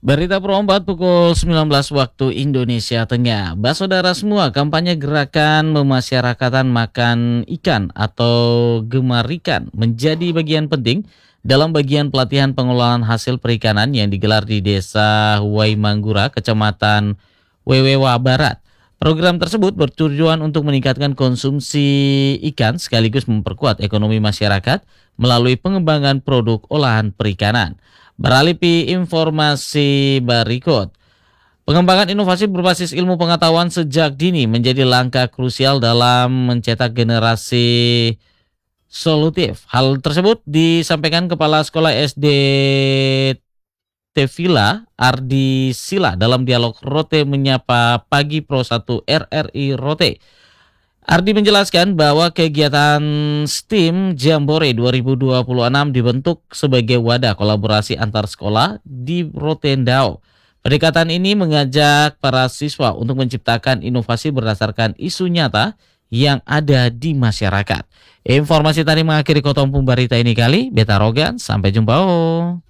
Berita perempat pukul 19 waktu Indonesia Tengah. Saudara semua, kampanye gerakan memasyarakatan makan ikan atau gemar ikan menjadi bagian penting dalam bagian pelatihan pengelolaan hasil perikanan yang digelar di Desa Huai Manggura, Kecamatan Wewewa Barat. Program tersebut bertujuan untuk meningkatkan konsumsi ikan sekaligus memperkuat ekonomi masyarakat melalui pengembangan produk olahan perikanan. Beralih informasi berikut. Pengembangan inovasi berbasis ilmu pengetahuan sejak dini menjadi langkah krusial dalam mencetak generasi solutif. Hal tersebut disampaikan Kepala Sekolah SD Tevila Ardi Sila dalam dialog Rote Menyapa Pagi Pro 1 RRI Rote. Ardi menjelaskan bahwa kegiatan STEAM Jambore 2026 dibentuk sebagai wadah kolaborasi antar sekolah di Rotendao. Pendekatan ini mengajak para siswa untuk menciptakan inovasi berdasarkan isu nyata yang ada di masyarakat. Informasi tadi mengakhiri Kotong Pembarita ini kali. Beta Rogan, sampai jumpa.